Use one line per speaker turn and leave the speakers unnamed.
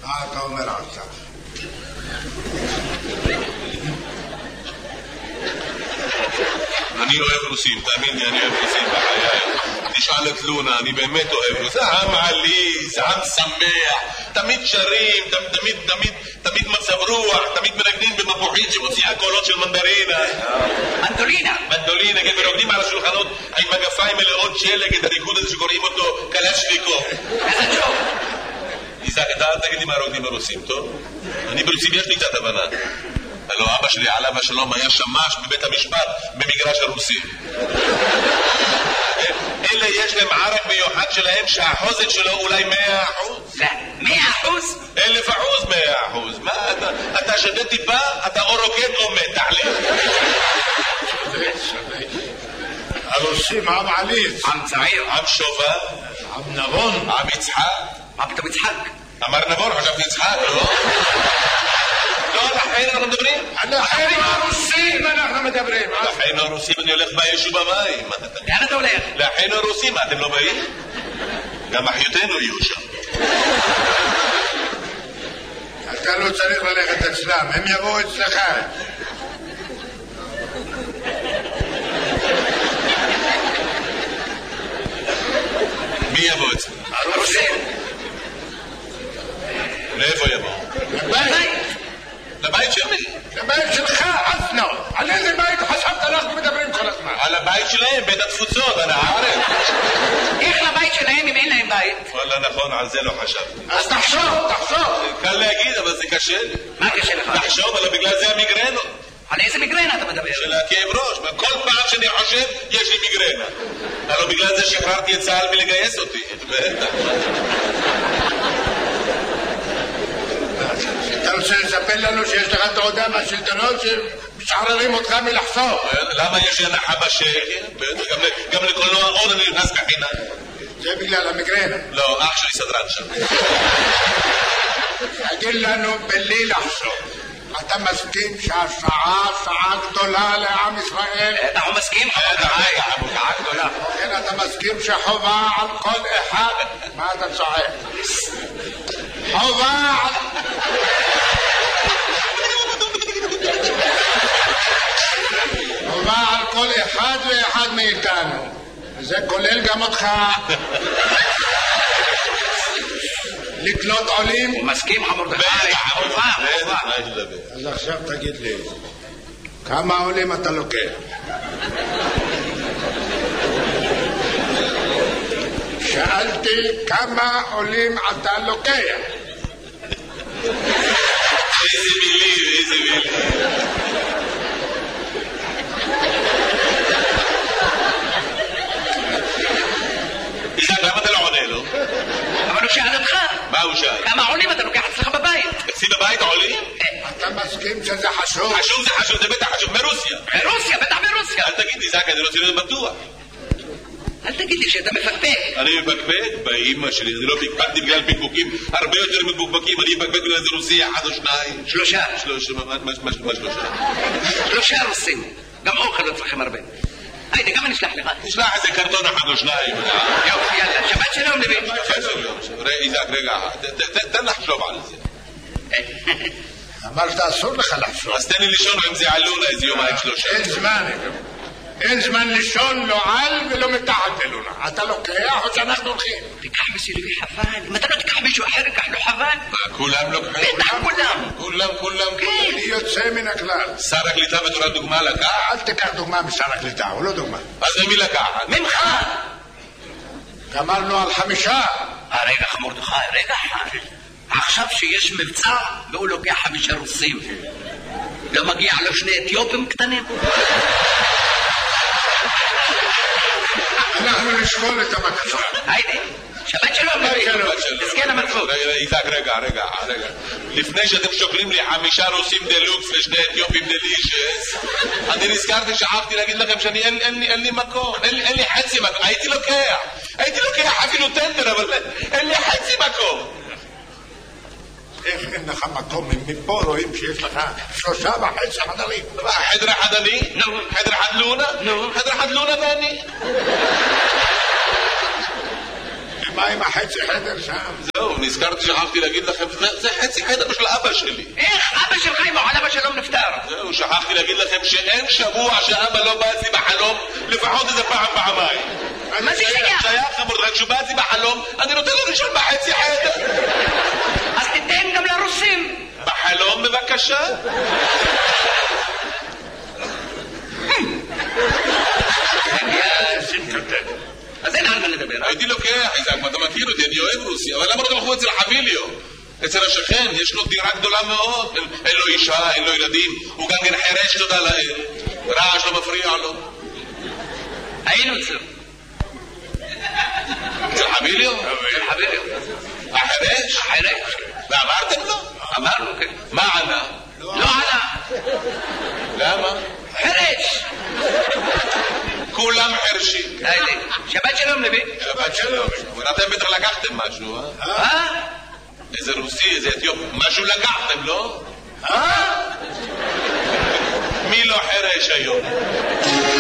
אתה אומר עכשיו.
אני אוהב רוסים, תאמין לי, אני אוהב רוסים בחיי. תשאל את לונה, אני באמת אוהב רוסים. עם עליז, עם שמח, תמיד שרים, תמיד מצב רוח, תמיד מנגנים במפוחית שמוציאה קולות של מנדרינה. מנדולינה, כן, ורוקדים על השולחנות עם מגפיים מלאות שלג, את הריקוד הזה שקוראים אותו קלצ'ניקוב.
איזה ג'וב.
איזק, אתה אל תגיד לי מה רוקדים ברוסים, טוב? אני ברוסים יש לי קצת הבנה. הלוא אבא שלי עליו השלום היה שמש בבית המשפט במגרש הרוסים. אלה יש להם ערק מיוחד שלהם שהחוזק שלו אולי 100%.
לא, 100%?
1000%, 100%. מה אתה שדה טיפה, אתה או רוקד או מת, תחליט.
הרוסים עם עליז,
עם צעיר,
עם שובה,
עם נבון,
עם יצחק.
מה פתאום יצחק?
אמר נבון, חשבתי יצחק, לא? לא, לכן אנחנו מדברים?
לכן הרוסים אנחנו מדברים.
לכן הרוסים אני הולך באש ובמים.
לאן אתה הולך?
לכן הרוסים, אתם לא באים? גם אחיותינו יהיו שם.
אתה לא צריך ללכת אצלם, הם יבואו אצלך.
מי יבוא אצלם?
הרוסים.
לאיפה יבואו?
לבית.
לבית של מי?
לבית שלך, אסנו. על איזה בית חשבת אנחנו מדברים כל הזמן?
על הבית שלהם, בית התפוצות, על הארץ.
איך לבית שלהם אם אין להם בית?
וואלה נכון, על זה לא חשבתי.
אז תחשוב.
קל להגיד, אבל זה קשה לי.
מה קשה לך?
תחשוב, אבל בגלל זה המיגרנו.
על איזה מיגרנה אתה מדבר?
של הכאב ראש. כל פעם שאני חושב, יש לי מיגרנה. אבל בגלל זה שחררתי את צה"ל מלגייס אותי.
אתה רוצה לספר לנו שיש לך תעודה מהשלטונות שמשחררים אותך מלחשוב?
למה יש לי הנחה בשקל? גם לקולנוע עוד אני נכנס בחינם.
זה בגלל המיגרנה.
לא, אח שלי סדרן שם.
תגיד לנו בלי לחשוב, אתה מסכים שהשעה שעה גדולה לעם ישראל?
אנחנו מסכים?
שעה גדולה.
כן, אתה מסכים שחובה על כל אחד? מה אתה צועק? חובה על כל אחד ואחד מאיתנו, וזה כולל גם אותך, לקלוט עולים.
הוא מסכים חמורדכי? חובה.
אז עכשיו תגיד לי, כמה עולים אתה לוקח? שאלתי כמה עולים אתה לוקח.
איזה מילים. איזק, למה אתה לא עונה לו?
אבל הוא שאל אותך.
מה הוא שאל?
כמה עולים אתה לוקח אצלך בבית?
אצלי בבית עולים?
אתה מסכים שזה חשוב?
חשוב, זה בטח חשוב, מרוסיה.
בטח ברוסיה.
אל תגיד לי, איזק, אני רוצה להיות בטוח.
אל תגיד לי שאתה מפקפק.
אני מפקפק באמא שלי, אני לא פקפקתי בגלל פקפוקים הרבה יותר מבוקבקים, אני מפקפק בגלל זה רוסי אחד או שניים.
שלושה.
מה שלושה?
3 רוסים. גם אוכל לא צריכים הרבה. היידה, גם אני אשלח לך.
תשלח איזה קרטון אחד או שניים.
יופי, יאללה, שבת שלום לבין.
איזק, רגע, תן לחשוב על זה.
אמרת אסור לך לחשוב.
אז תן לי לישון עם זה עלונה איזה יומיים 3.
אין זמן לישון, לא על ולא מתחת אלונה. אתה לוקח או שאנחנו הולכים?
תיקח מסילבי חבל. אם אתה לא תיקח מישהו אחר, ייקח לו חבל.
כולם לוקחים?
בטח
כולם.
כן.
אני יוצא מן הכלל.
שר הקליטה בתור הדוגמה לקח?
אל תיקח דוגמה משר הקליטה, הוא לא דוגמה.
אז ממי לקחת?
ממך.
גמרנו על 5.
רגע חמורדכי, רגע אחד. עכשיו שיש מבצע והוא לוקח 5 רוסים. לא מגיע לו 2 אתיופים קטנים?
אנחנו נשקול את הבקשה.
היידה, שבת שלום תזכן המצוות.
איזק, רגע. לפני שאתם שוקלים לי 5 רוסים דלוקס ו2 אתיופים דלישס, אני נזכרתי שכחתי להגיד לכם שאני אין לי מקום, אין לי חצי מקום. הייתי לוקח אפילו טנדר, אבל אין לי חצי מקום.
איך אין לך מקום? מפה רואים שיש לך 3.5 חדרים.
חדר אחד אני? חדר אחד לונה? חדר אחד לונה ואני?
מה עם החצי חדר שם?
זהו, נזכרתי שכחתי להגיד לכם, זה חצי חדר של אבא שלי.
איך אבא שלך אם על אבא שלום נפטר?
זהו, שכחתי להגיד לכם שאין שבוע שאבא לא בא אצלי בחלום, לפחות איזה פעמיים.
מה זה שייך?
שייך, מרדכי, כשהוא בא אצלי בחלום, אני נותן לו לישון בחצי חדר.
אז תיתן גם לרוסים.
בחלום בבקשה.
אז אין על מה לדבר.
הייתי לוקח, איזק, אתה מכיר אותי, אני אוהב רוסיה, אבל למה לא תלכו אצל חביליו? אצל השכן, יש לו דירה גדולה מאוד, אין לו אישה, אין לו ילדים, הוא גם כן חרש, תודה לאל, רעש לא מפריע לו.
היינו אצלו.
אצל חביליו?
אצל חביליו.
החרש?
החרש.
ואמרתם לו?
אמרנו, כן.
מה ענה?
לא ענה.
למה?
חרש.
כולם חרשים.
שבת שלום לבי.
שבת שלום. אבל אתם בטח לקחתם משהו,
אה?
איזה רוסי, איזה אתיופ, משהו לקחתם, לא? מי לא חרש היום?